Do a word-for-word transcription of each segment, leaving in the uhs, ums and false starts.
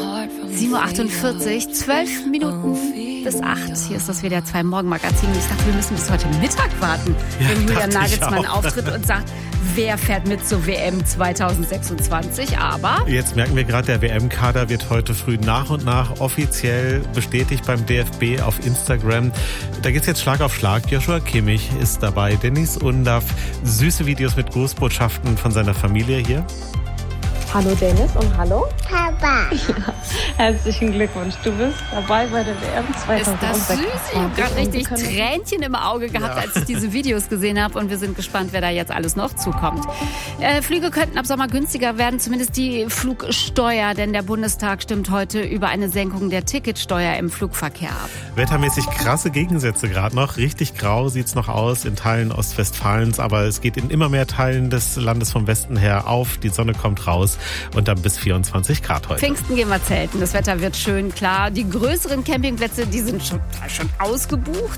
sieben Uhr achtundvierzig, zwölf Minuten bis acht. Hier ist das W D R zwei Morgenmagazin. Ich dachte, wir müssen bis heute Mittag warten, ja, wenn Julian Nagelsmann auftritt und sagt, wer fährt mit zur W M zwanzig sechsundzwanzig. Aber jetzt merken wir gerade, der W M-Kader wird heute früh nach und nach offiziell bestätigt beim D F B auf Instagram. Da geht's jetzt Schlag auf Schlag. Joshua Kimmich ist dabei, Dennis Undaff, süße Videos mit Grußbotschaften von seiner Familie hier. Hallo Dennis und hallo Papa. Ja, herzlichen Glückwunsch. Du bist dabei bei der W M zwanzig sechsundzwanzig. Ist das süß? Ich habe gerade richtig Tränchen im Auge gehabt, ja, als ich diese Videos gesehen habe. Und wir sind gespannt, wer da jetzt alles noch zukommt. Äh, Flüge könnten ab Sommer günstiger werden, zumindest die Flugsteuer. Denn der Bundestag stimmt heute über eine Senkung der Ticketsteuer im Flugverkehr ab. Wettermäßig krasse Gegensätze gerade noch. Richtig grau sieht's noch aus in Teilen Ostwestfalens. Aber es geht in immer mehr Teilen des Landes vom Westen her auf. Die Sonne kommt raus. Und dann bis vierundzwanzig Grad heute. Pfingsten gehen wir zelten. Das Wetter wird schön, klar. Die größeren Campingplätze, die sind schon, schon ausgebucht.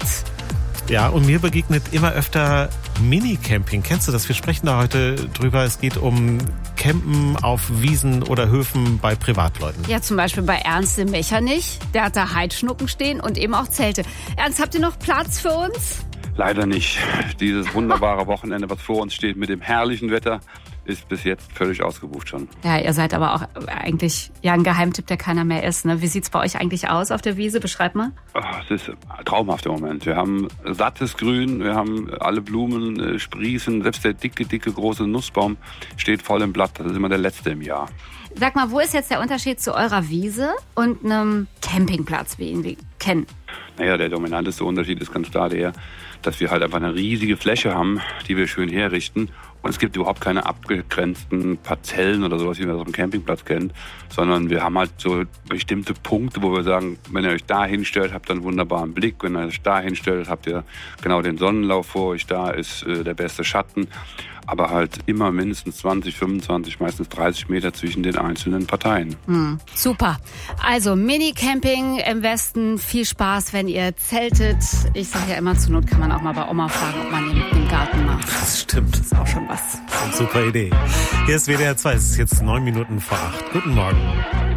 Ja, und mir begegnet immer öfter Mini-Camping. Kennst du das? Wir sprechen da heute drüber. Es geht um Campen auf Wiesen oder Höfen bei Privatleuten. Ja, zum Beispiel bei Ernst im Mechernich. Der hat da Heidschnucken stehen und eben auch Zelte. Ernst, habt ihr noch Platz für uns? Leider nicht. Dieses wunderbare Wochenende, was vor uns steht mit dem herrlichen Wetter, ist bis jetzt völlig ausgebucht schon. Ja, ihr seid aber auch eigentlich ja ein Geheimtipp, der keiner mehr ist. Ne? Wie sieht's bei euch eigentlich aus auf der Wiese? Beschreib mal. Oh, es ist traumhaft im Moment. Wir haben sattes Grün, wir haben alle Blumen äh, sprießen, selbst der dicke, dicke, große Nussbaum steht voll im Blatt. Das ist immer der letzte im Jahr. Sag mal, wo ist jetzt der Unterschied zu eurer Wiese und einem Campingplatz, wie wir ihn kennen? Naja, der dominanteste Unterschied ist ganz klar der, dass wir halt einfach eine riesige Fläche haben, die wir schön herrichten. Und es gibt überhaupt keine abgegrenzten Parzellen oder sowas, wie man das auf dem Campingplatz kennt, sondern wir haben halt so bestimmte Punkte, wo wir sagen, wenn ihr euch da hinstellt, habt ihr einen wunderbaren Blick. Wenn ihr euch da hinstellt, habt ihr genau den Sonnenlauf vor euch. Da ist äh, der beste Schatten. Aber halt immer mindestens zwanzig, fünfundzwanzig, meistens dreißig Meter zwischen den einzelnen Parteien. Hm, super. Also Mini-Camping im Westen. Viel Spaß, wenn ihr zeltet. Ich sage ja immer, zur Not kann man auch mal bei Oma fragen, ob man den im Garten macht. Das stimmt. Das ist auch schon was. Super Idee. Hier ist W D R zwei. Es ist jetzt neun Minuten vor acht. Guten Morgen.